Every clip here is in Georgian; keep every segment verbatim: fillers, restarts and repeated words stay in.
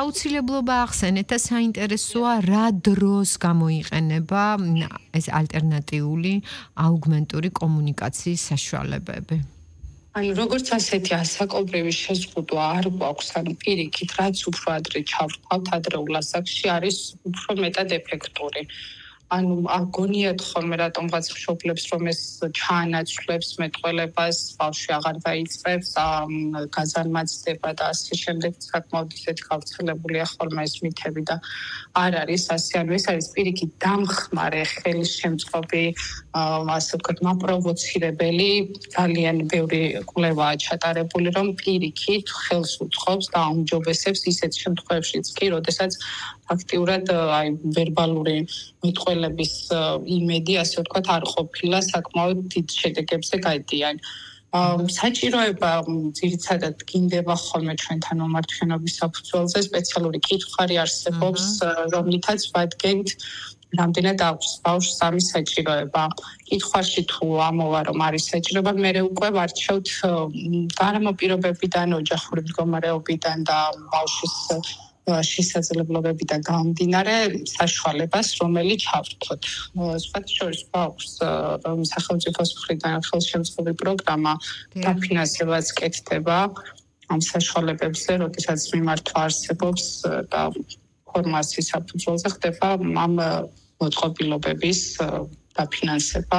აუცილებლობა ახსენეთ და საინტერესოა რა დროს გამოიყენება ეს ალტერნატიული აუგმენტური კომუნიკაციის საშუალებები. ანუ როგორც ასეთი ასაკობრივი შეზღუდვა არ გვაქვს, ანუ პირიქით, რაც უფრო ადრე ჩავთვალთ ადრეულ ასაკში არის უფრო მეტად ეფექტური. ანუ აგონიათ ხოლმე რატომღაც მშობლებს რომ ეს ჩაანაცვლებს მეტყველებას, ბავშვი აღარ დაიწყებს, გაზარმაცდება და ასე შემდეგ საკმაოდ ისეთი გავრცელებულია ხოლმე ეს მითები და არ არის ასე, ანუ ეს არის პირიქით დამხმარე ხელისშემწყობი, ასე ვქოთ, მაპროვოცირებელი, ძალიან ბევრი კვლევაა ჩატარებული, რომ პირიქით ხელს უწყობს და აუმჯობესებს ისეთ შემთხვევებშიც კი, როდესაც ფაქტიურად აი ვერბალური მეტყველების იმედი, ასე ვთქვათ, არ ყოფილა საკმაოდ დიდ შედეგებზე გადიან. საჭიროება ძირითადად გინდება ხოლმე ჩვენთან მომართვენობის საფუძველზე, სპეციალური კითხარი არსებობს, რომლითაც ვადგენთ რამდენად აქვს ბავშვს სამი საჭიროება. კითხვაში თუ ამოვა რომ არის საჭიროება, მე უკვე ვარჩევთ გარემო პირობებიდან, ოჯახური მდგომარეობიდან და ბავშვის შესაძლებლობებიდან გამომდინარე საშუალებას, რომელიც ჩავთქვათ. სხვათა შორის გვაქვს სახელმწიფოს მხრიდან ხელშემწყობი პროგრამა დაფინანსებაც კეთდება ამ საშუალებებზე, როდესაც მიმართვა არსებობს და ფორმაციის საფუძველზე ხდება ამ მოწყობილობების დაფინანსება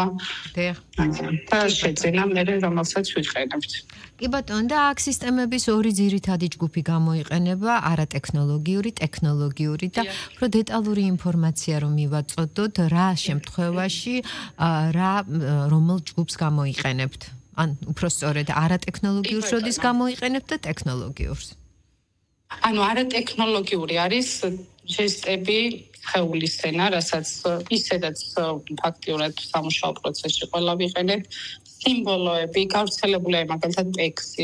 და შეძენა მე რომელსაც ვიყენებთ. კი ბატონო, და აქ სისტემების ორი ძირითადი ჯგუფი გამოიყენება, არატექნოლოგიური, ტექნოლოგიური და უფრო დეტალური ინფორმაცია რომ მივაწოდოთ, რა შემთხვევაში რა რომელ ჯგუფს გამოიყენებთ. ან უფრო სწორედ არატექნოლოგიურს როდის გამოიყენებთ და ტექნოლოგიურს. ანუ არატექნოლოგიური არის ჟესტები, ხეულის ენა, რასაც ისედაც ფაქტიურად სამუშაო პროცესში ყველა ვიყენებთ, სიმბოლოები, გავრცელებულია მაგალითად ტექსტი